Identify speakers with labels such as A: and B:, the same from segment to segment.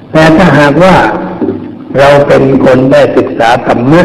A: แต่ถ้าหากว่าเราเป็นคนได้ศึกษาธรรมะ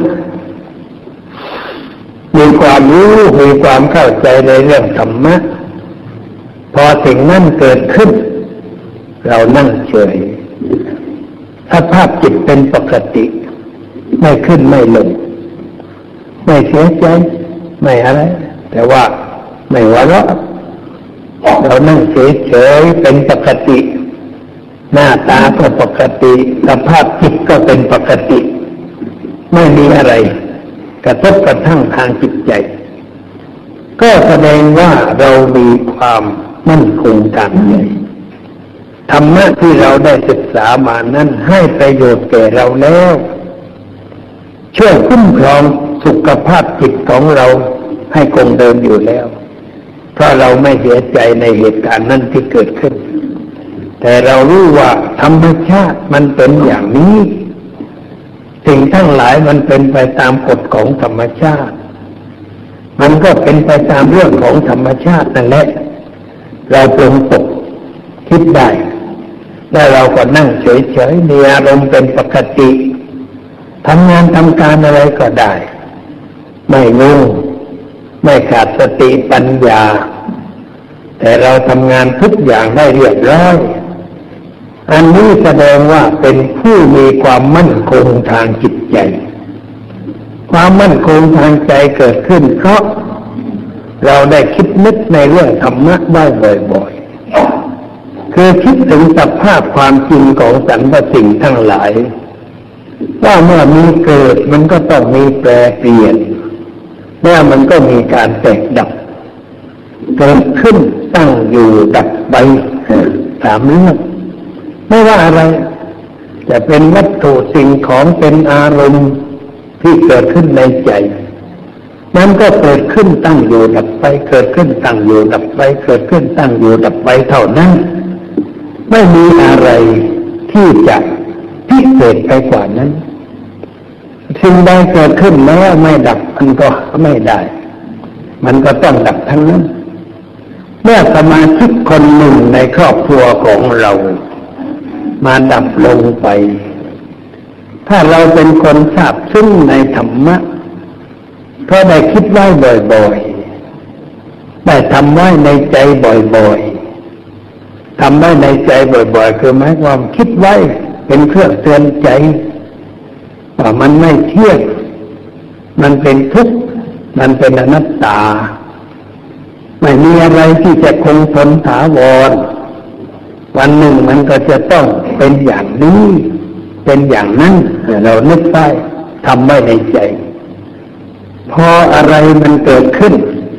A: มีความรู้มีความเข้าใจในเรื่องธรรมะพอสิ่งนั้นเกิดขึ้นเรานั่งเฉยสภาพจิตเป็นปกติไม่ขึ้นไม่ลงไม่เสียใจไม่อะไรแต่ว่าไม่หัวเราะเรานั่งเฉยๆเป็นปกติหน้าตาก็ปกติสภาพจิตก็เป็นปกติไม่มีอะไรกระทบกระทั่งทางจิตใจก็แสดงว่าเรามีความมั่นคงทางใจธรรมะที่เราได้ศึกษามานั้นให้ประโยชน์แก่เราแล้วช่วยคุ้มครองสุขภาพจิตของเราให้คงเดิมอยู่แล้วเพราะเราไม่เสียใจในเหตุการณ์นั้นที่เกิดขึ้นแต่เรารู้ว่าธรรมชาติมันเป็นอย่างนี้สิ่งทั้งหลายมันเป็นไปตามกฎของธรรมชาติมันก็เป็นไปตามเรื่องของธรรมชาตินั่นแหละเราปรุงตกคิดได้แล้วเราก็นั่งเฉยๆมีอารมณ์เป็นปกติทำงานทำการอะไรก็ได้ไม่งงไม่ขาดสติปัญญาแต่เราทำงานทุกอย่างได้เรียบร้อยอันนี้แสดงว่าเป็นผู้มีความมั่นคงทางจิตใจความมั่นคงทางใจเกิดขึ้นเพราะเราได้คิดนึกในเรื่องธรรมะได้บ่อยๆคือคิดถึงสภาพความจริงของสรรพสิ่งทั้งหลายว่าเมื่อมีเกิดมันก็ต้องมีแปรเปลี่ยนเมื่อมันก็มีการแตกดับเกิดขึ้นตั้งอยู่ดับไปสามเรื่องไม่ว่าอะไรจะเป็นวัตถุสิ่งของเป็นอารมณ์ที่เกิดขึ้นในใจมันก็เกิดขึ้นตั้งอยู่ดับไปเกิดขึ้นตั้งอยู่ดับไปเกิดขึ้นตั้งอยู่ดับไปเท่านั้นไม่มีอะไรที่จะพิเศษไปกว่านั้นสิ่งใดเกิดขึ้นแล้วไม่ดับมันก็ไม่ได้มันก็ต้องดับทั้งนั้นเมื่อสมาชิกคนหนึ่งในครอบครัวของเรามาดับลงไปถ้าเราเป็นคนทราบซึ้งในธรรมะก็ได้คิดไว้บ่อยๆได้ทำไว้ในใจบ่อยๆทำไว้ในใจบ่อยๆคือหมายความคิดไว้เป็นเครื่องเตือนใจว่ามันไม่เที่ยงมันเป็นทุกข์มันเป็นอนัตตาไม่มีอะไรที่จะคงทนถาวรวันหนึ่งมันก็จะต้องเป็นอย่างนี้เป็นอย่างนั้นเรานึกได้ทำไว้ในใจพออะไรมันเกิดขึ้น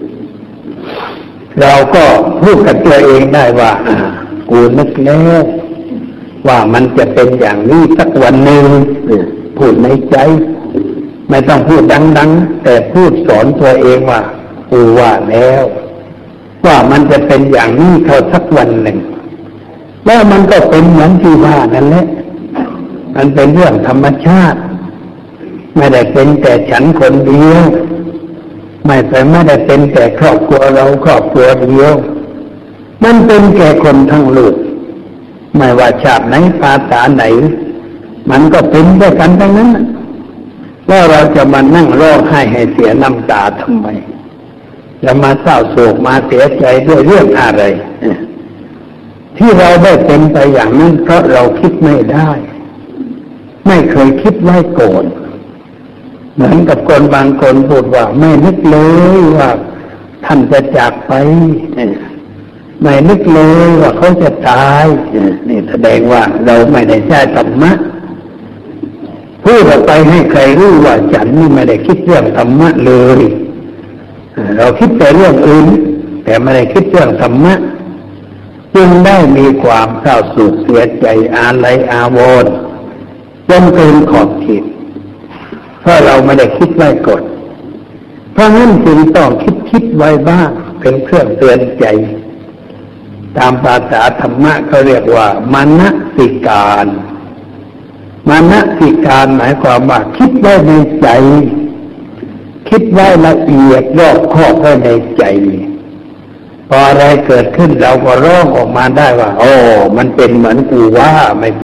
A: เราก็พูดกับตัวเองได้ว่ากูนึกแล้วว่ามันจะเป็นอย่างนี้สักวันหนึ่งพูดในใจไม่ต้องพูดดังๆแต่พูดสอนตัวเองว่ากูว่าแล้วว่ามันจะเป็นอย่างนี้เขาสักวันหนึ่งแล้วมันก็เป็นเหมือนที่ว่านั่นแหละมันเป็นเรื่องธรรมชาติไม่ได้เป็นแต่ฉันคนเดียวไม่ได้เป็นแต่ครอบครัวเราครอบครัวเดียวมันเป็นแก่คนทั้งโลกไม่ว่าชาติไหนภาษาไหนมันก็เป็นด้วยกันทั้งนั้นแล้วเราจะมานั่งร้องไห้ให้เสียน้ำตาทำไมจะมาเศร้าโศกมาเสียใจด้วยเรื่องอะไรที่เราได้เป็นไปอย่างนั้นเพราะเราคิดไม่ได้ไม่เคยคิดไว้ก่อนเหมือนกับคนบางคนพูดว่าไม่นึกเลยว่าท่านจะจากไปไม่นึกเลยว่าเขาจะตายนี่แสดงว่าเราไม่ได้ใช้ธรรมะพูดออกไปให้ใครรู้ว่าฉันนี่ไม่ได้คิดเรื่องธรรมะเลยเราคิดแต่เรื่องอื่นแต่ไม่ได้คิดเรื่องธรรมะจึงได้มีความเศร้าโศกเสียใจอาลัยอาวรณ์จนเกินขอบเขตเพราะเราไม่ได้คิดไว้ก่อนเพราะนั้นจึงต้องคิดไว้บ้างเป็นเครื่องเตือนใจตามภาษาธรรมะเขาเรียกว่ามนสิการมนสิการหมายความว่าคิดไว้ในใจคิดไว้ละเอียดรอบคอบไว้ในใจพออะไรเกิดขึ้นเราก็ร้องออกมาได้ว่าโอ้มันเป็นเหมือนกูว่าไม่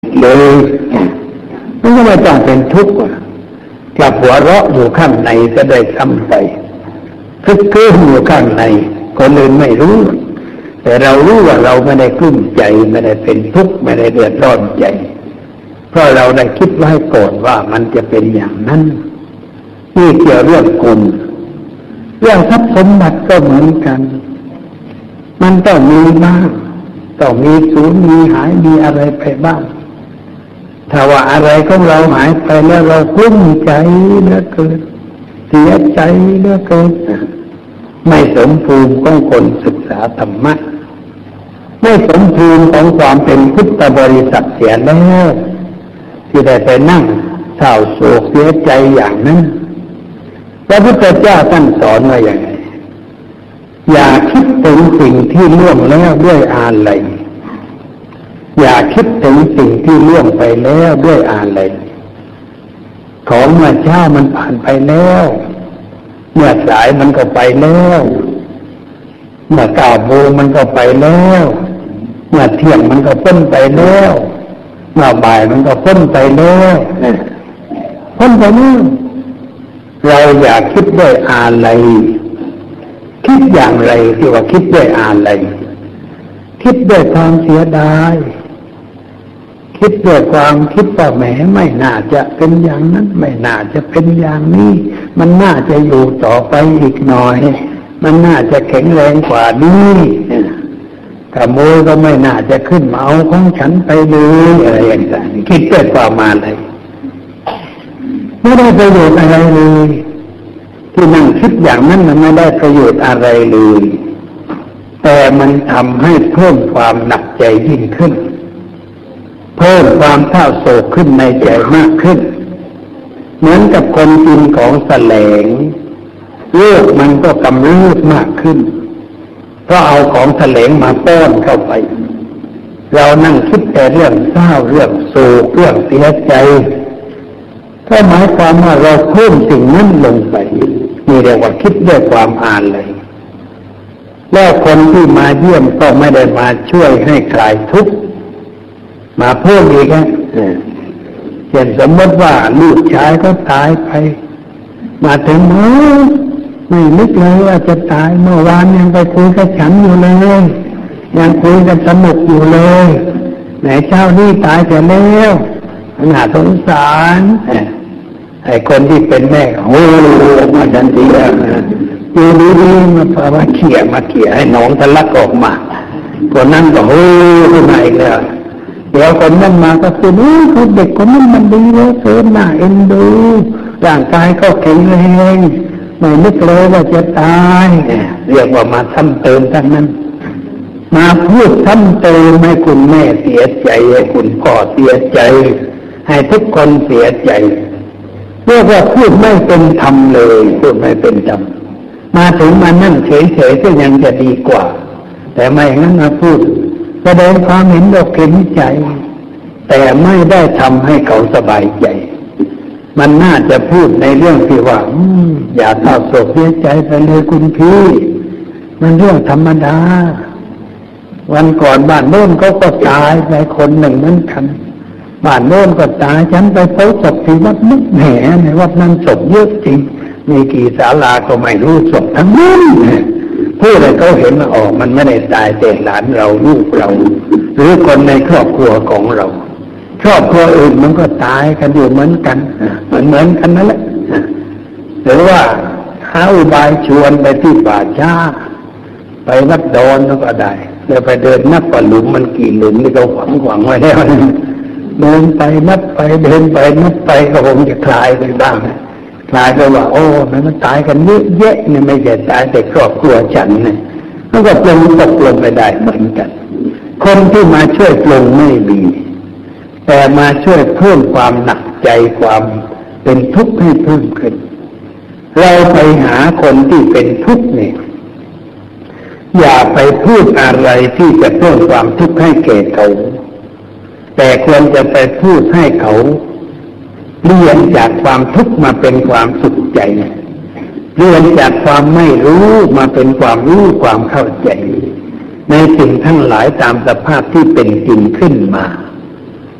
A: เลยมันก็ไม่ต้องเป็นทุกข์กลับหัวเราะอยู่ข้างในจะได้ทำไปคึกคืนอยู่ข้างในคนอื่นไม่รู้แต่เรารู้ว่าเราไม่ได้กลุ้มใจไม่ได้เป็นทุกข์ไม่ได้เดือดร้อนใจเพราะเราได้คิดไว้ก่อนว่ามันจะเป็นอย่างนั้นนี่เกี่ยวเรื่องคุณเรื่องทรัพย์สมบัติก็เหมือนกันมันต้องมีบ้างต้องมีสูญมีหายมีอะไรไปบ้างถ้าว่าอะไรของเราหายไปแล้วเรากลุ้มใจเหลือเกินเสียใจเหลือเกินไม่สมภูมิของคนศึกษาธรรมะไม่สมภูมิของความเป็นพุทธบริษัทเสียแล้วที่ได้ไปนั่งเศร้าโศกเสียใจอย่างนั้นพระพุทธเจ้าท่านสอนว่าอย่างไรอย่าคิดถึงสิ่งที่ล่วงแล้วด้วยอาลัยอย่าคิดถึงสิ่งที่ล่วงไปแล้วด้วยอาลัยของเมื่อเช้ามันผ่านไปแล้วเมื่อสายมันก็ไปแล้วเมื่อ9 โมงมันก็ไปแล้วเมื่อเที่ยงมันก็พ้นไปแล้วเมื่อบ่ายมันก็พ้นไปแล้วพ้นไปแล้วเราอย่าคิดด้วยอาลัยคิดอย่างไรที่ว่าคิดด้วยอาลัยคิดด้วยความเสียดายคิดด้วยความคิดว่าแหมไม่น่าจะเป็นอย่างนั้นไม่น่าจะเป็นอย่างนี้มันน่าจะอยู่ต่อไปอีกหน่อยมันน่าจะแข็งแรงกว่านี้ถ้าโมก็ไม่น่าจะขึ้นมาเอาของฉันไปเลยอะไรอย่างนี้คิดด้วยความอาลัยไม่ได้ประโยชน์อะไรเลยที่นั่งคิดอย่างนั้นมันไม่ได้ประโยชน์อะไรเลยแต่มันทำให้เพิ่มความหนักใจยิ่งขึ้นเพิ่มความเศร้าโศกขึ้นในใจมากขึ้นเหมือนกับคนกินของแสลงโรคมันก็กำเริบมากขึ้นเพราะเอาของแสลงมาป้อนเข้าไปเรานั่งคิดแต่เรื่องเศร้าเรื่องโศกเรื่องเสียใจก็หมายความว่าเราเพิ่มสิ่งนั้นลงไปนี่เรียกว่าคิดด้วยความอาลัยแล้วคนที่มาเยี่ยมก็ไม่ได้มาช่วยให้คลายทุกข์มาเพิ่มอีกเช่นสมมติว่าลูกชายเขาตายไปมาถึงไม่นึกเลยว่าจะตายเมื่อวานยังไปคุยกับฉันอยู่เลยยังคุยกันสนุกอยู่เลยไหนเช้านี้ตายไปแล้วน่าสงสารไอ้คนที่เป็นแม่โอ้มาทันทีอยู่ดีๆมาเขี่ยให้น้องทะลักออกมาคนนั้นก็โอ้ขึ้นมาอีกแล้วเดี๋ยวคนนั้นมาก็พูดเขาเด็กคนนั้นมันดีแล้วเกินน่าเอ็นดูร่างกายก็แข็งแรงไม่นึกเลยว่าจะตายเรียกว่ามาซ้ำเติมทั้งนั้นมาพูดซ้ำเติมให้คุณแม่เสียใจให้คุณพ่อเสียใจให้ทุกคนเสียใจเรียกว่าพูดไม่เป็นธรรมเลยพูดไม่เป็นธรรมมาถึงมานั่งเฉยๆก็ยังจะดีกว่าแต่ไม่งั้นมาพูดแสดงความเห็นอกเห็นใจแต่ไม่ได้ทำให้เขาสบายใจมันน่าจะพูดในเรื่องที่ว่าอย่าเศร้าโศกเสียใจไปเลยคุณพี่มันเรื่องธรรมดาวันก่อนบ้านโน้นเขาก็ตายไปคนหนึ่งเหมือนกันบ้านโน้นก็ตายฉันไปเผาศพที่วัดมุกแหในวัดนั้นศพเยอะจริงมีกี่ศาลาก็ไม่รู้ศพทั้งนั้นผู้ใดเขาเห็นมาออกมันไม่ได้ตายแต่หลานเราลูกเราหรือคนในครอบครัวของเราครอบครัวอื่นมันก็ตายกันอยู่เหมือนกันเหมือนกันนั่นแหละหรือว่าหาอุบายชวนไปที่ป่าช้าไปวัดดอนก็ได้แล้วไปเดินนับว่าหลุมมันกี่หลุมที่เขาฝังไว้แล้วเดินไปนับไปเดินไปนับไปก็คงจะคลายไปบ้างคลายไปว่าโอ้มันตายกันเยอะแยะเนี่ยไม่ใช่ตายแต่ครอบครัวฉันเนี่ยมันก็ปลงตกลงไปได้เหมือนกันคนที่มาช่วยปลงไม่มีแต่มาช่วยเพิ่มความหนักใจความเป็นทุกข์ให้เพิ่มขึ้นเราไปหาคนที่เป็นทุกข์เนี่ยอย่าไปพูดอะไรที่จะเพิ่มความทุกข์ให้แก่เขาแต่ควรจะไปพูดให้เขาเรียนจากความทุกข์มาเป็นความสุขใจเรียนจากความไม่รู้มาเป็นความรู้ความเข้าใจในสิ่งทั้งหลายตามสภาพที่เป็นจริงขึ้นมา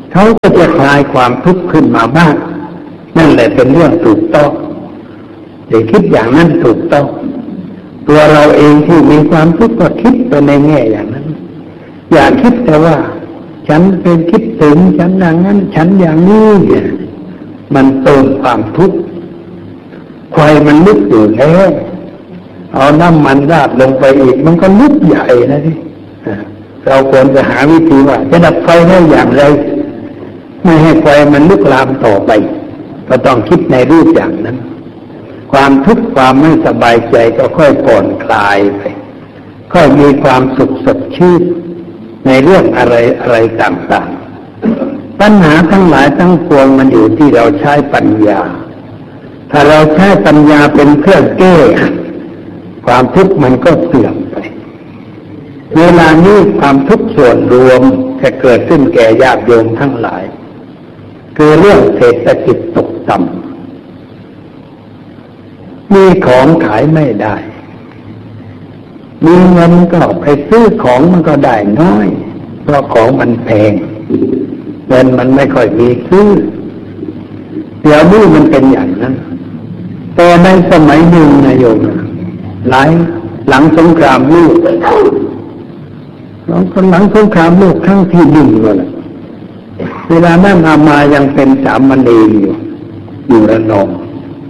A: เขาก็จะคลายความทุกข์ขึ้นมาบ้างนั่นแหละเป็นเรื่องถูกต้องอย่าคิดอย่างนั้นถูกต้องตัวเราเองที่มีความทุกข์ก็คิดไปในแง่อย่างนั้นอย่าคิดแต่ว่าฉันเป็นคิดถึงฉันอย่างนั้นฉันอย่างนี้เนี่ยมันเติมความทุกข์ไฟมันลุกอยู่แล้วเอาน้ำมันราดลงไปอีกมันก็ลุกใหญ่นะที่เราควรจะหาวิธีว่าจะดับไฟได้อย่างไรไม่ให้ไฟมันลุกลามต่อไปก็ต้องคิดในรูปอย่างนั้นความทุกข์ความไม่สบายใจก็ค่อยผ่อนคลายไปค่อยมีความสุขสดชื่นในเรื่องอะไรต่างๆปัญหาทั้งหลายทั้งปวงมันอยู่ที่เราใช้ปัญญาถ้าเราใช้ปัญญาเป็นเครื่องแก้ความทุกข์มันก็เสื่อมไปเวลานี้ความทุกข์ส่วนรวมจะเกิดขึ้นแก่ญาติโยมทั้งหลายคือเรื่องเศรษฐกิจตกต่ำมีของขายไม่ได้มีเงินก็ไปซื้อของมันก็ได้น้อยเพราะของมันแพงเงินมันไม่ค่อยมีซื้อเดี๋ยวนี้มันเป็นอย่างนั้นแต่ในสมัยหนึ่งนะโยมหลังสงครามโลกหลังสงครามโลกครั้งที่หนึ่งเลยเวลานั้นอามายังเป็นสามเณรอยู่ระนอง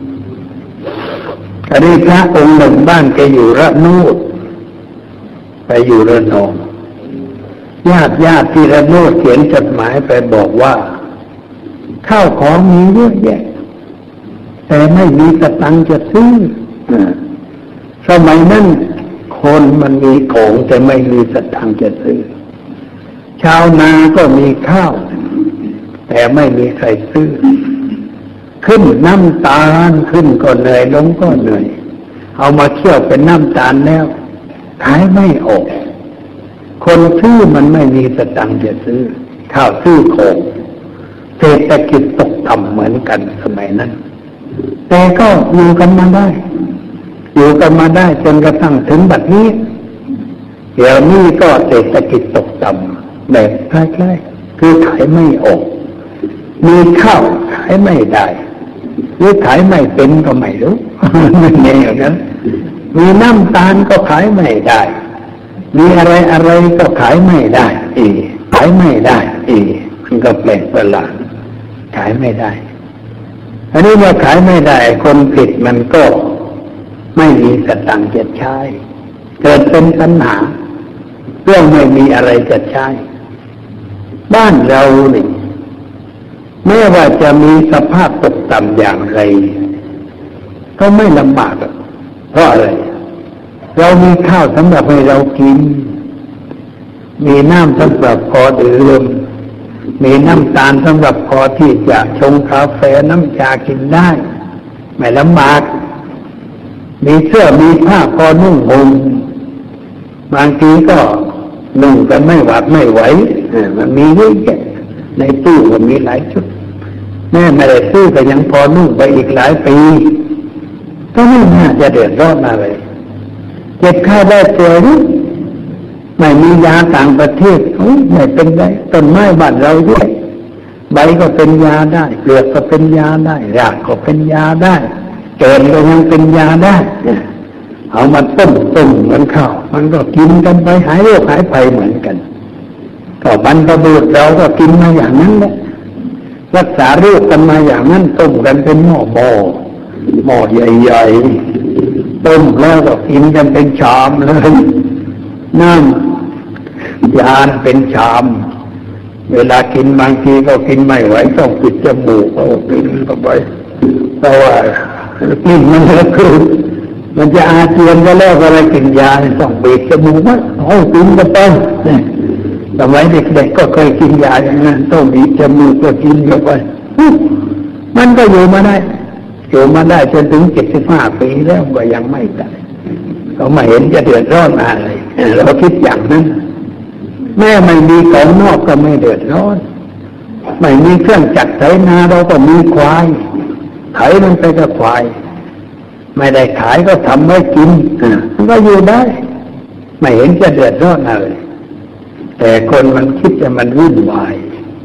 A: อันนี้พระองค์หนึ่งบ้านแกอยู่ระโนดไปอยู่ระนองญาติที่ระโนดเขียนจดหมายไปบอกว่าข้าวของมีเยอะแยะแต่ไม่มีสตังค์จะซื้อสมัยนั้นคนมันมีของแต่ไม่มีสตังค์จะซื้อชาวนาก็มีข้าวแต่ไม่มีใครซื้อขึ้นน้ำตาลขึ้นก็เหนื่อยลงก็เหนื่อยเอามาเคี่ยวเป็นน้ำตาลแล้วขายไม่ออกคนซื้อมันไม่มีสตังค์จะซื้อข้าวซื้อของเศรษฐกิจตกต่ำเหมือนกันสมัยนั้นแต่ก็อยู่กันมาได้จนกระทั่งถึงบัดนี้เดี๋ยวนี้ก็เศรษฐกิจตกต่ำแบบคล้ายๆคือขายไม่ออกมีข้าวขายไม่ได้หรือขายไม่เป็นก็ไม่รู้ไม่แน่อย่างนั้นมีน้ำตาลก็ขายไม่ได้มีอะไรก็ขายไม่ได้ขายไม่ได้มันก็แปลกประหลาดขายไม่ได้อันนี้ว่าขายไม่ได้คนผิดมันก็ไม่มีสตังค์จะใช้เกิดเป็นปัญหาเรื่องไม่มีอะไรจะใช้บ้านเรานี่แม้ว่าจะมีสภาพตกต่ำอย่างไรก็ไม่ลำบากเพราะอะไรเรามีข้าวสำหรับให้เรากินมีน้ำสำหรับพอดื่มมีน้ำตาลสำหรับพอที่จะชงกาแฟน้ำชากินได้ไม่ลำบากมีเสื้อมีผ้าพอนุ่งห่มบางทีก็นุ่งกันไม่หวาดไม่ไหวมันมีเยอะแยะในตู้ก็มีหลายชุดแม่ไม่ได้ซื้อก็ยังพอนุ่งไปอีกหลายปีก็ไม่น่าจะเดือดร้อนอะไรเจ็บไข้ได้ป่วยไม่มียาต่างประเทศไม่เป็นไรต้นไม้บ้านเราด้วยใบก็เป็นยาได้เปลือกก็เป็นยาได้รากก็เป็นยาได้แกนก็ยังเป็นยาได้เอามาต้มเหมือนข้าวมันก็กินกันไปหายโรคหายภัยเหมือนกันก็บรรพบุรุษเราก็กินมาอย่างนั้นแหละรักษาโรคกันมาอย่างนั้นต้มกันเป็นหม้อใหญ่ๆต้มแล้วก็กินกันเป็นชามเลยน้ำยาเป็นชามเวลากินบางทีก็กินไม่ไหวต้องปิดจมูกก็กินเข้าไปเพราะว่ากินมันแล้วคือมันจะอาเจียนก็แล้วก็อะไรกินยาต้องปิดจมูกกินก็ต้องสมัยเด็กๆก็เคยกินยาอย่างนั้นต้องบีบจมูกก็กินเข้าไปมันก็อยู่มาได้จนถึง75 ปีแล้วก็ยังไม่ตายก็ไม่เห็นจะเดือดร้อนอะไรเราคิดอย่างนั้นแม่ไม่มีของนอกก็ไม่เดือดร้อนไม่มีเครื่องจักรไถนาเราก็มีควายไถมันไปกับควายไม่ได้ขายก็ทำไว้กินมันก็อยู่ได้ไม่เห็นจะเดือดร้อนอะไรแต่คนมันคิดจะมันวุ่นวาย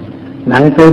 A: หนังสือ